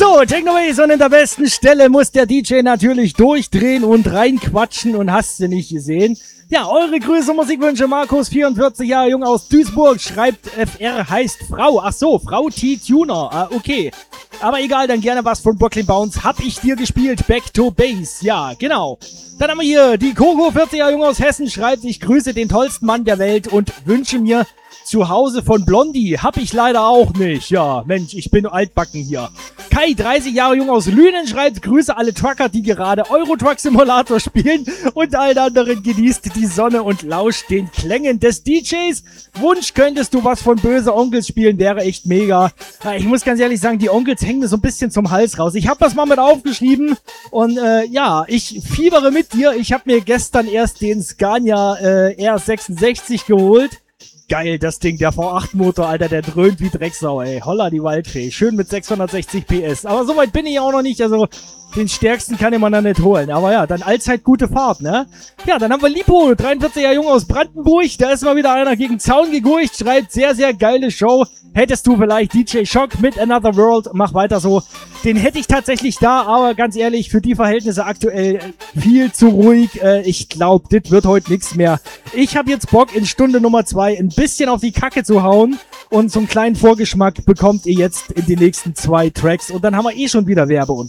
So, Technobase, und in der besten Stelle muss der DJ natürlich durchdrehen und reinquatschen und hast du nicht gesehen. Ja, eure Grüße, Musikwünsche, Markus, 44 Jahre jung aus Duisburg, schreibt FR heißt Frau. Ach so, Frau T-Tuner, okay. Aber egal, dann gerne was von Brooklyn Bounce. Hab ich dir gespielt, Back to Base, ja, genau. Dann haben wir hier die Coco, 40 Jahre jung aus Hessen, schreibt, ich grüße den tollsten Mann der Welt und wünsche mir zu Hause von Blondie. Hab ich leider auch nicht. Ja, Mensch, ich bin altbacken hier. Kai, 30 Jahre jung aus Lünen, schreibt, grüße alle Trucker, die gerade Euro Truck Simulator spielen und allen anderen genießt die Sonne und lauscht den Klängen des DJs. Wunsch, könntest du was von Böse Onkels spielen, wäre echt mega. Ich muss ganz ehrlich sagen, die Onkels hängen mir so ein bisschen zum Hals raus. Ich habe das mal mit aufgeschrieben und ja, ich fiebere mit dir. Ich habe mir gestern erst den Scania R66 geholt. Geil, das Ding, der V8-Motor, Alter, der dröhnt wie Drecksau, ey. Holla die Waldfee. Schön mit 660 PS. Aber so weit bin ich auch noch nicht, also den stärksten kann man da nicht holen. Aber ja, dann allzeit gute Fahrt, ne? Ja, dann haben wir Lipo, 43 Jahre jung aus Brandenburg. Da ist mal wieder einer gegen Zaun gegurcht. Schreibt, sehr, sehr geile Show. Hättest du vielleicht DJ Shock mit Another World, mach weiter so. Den hätte ich tatsächlich da, aber ganz ehrlich, für die Verhältnisse aktuell viel zu ruhig. Ich glaube, das wird heute nichts mehr. Ich habe jetzt Bock, in Stunde Nummer 2 ein bisschen auf die Kacke zu hauen. Und so einen kleinen Vorgeschmack bekommt ihr jetzt in den nächsten 2 Tracks. Und dann haben wir eh schon wieder Werbe- und